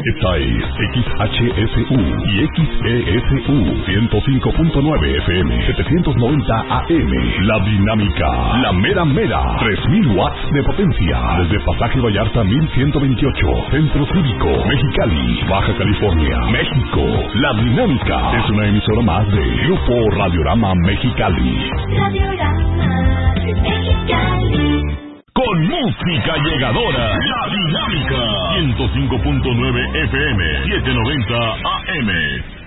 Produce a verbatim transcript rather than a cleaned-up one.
Esta es X H S U y X E S U ciento cinco punto nueve F M, setecientos noventa A M. La dinámica, la mera mera, tres mil watts de potencia. Desde Pasaje Vallarta mil ciento veintiocho, Centro Cívico, Mexicali, Baja California, México. La dinámica es una emisora más de Grupo Radiorama Mexicali. Radiorama Mexicali. Con música llegadora, La Dinámica, ciento cinco punto nueve F M, setecientos noventa A M.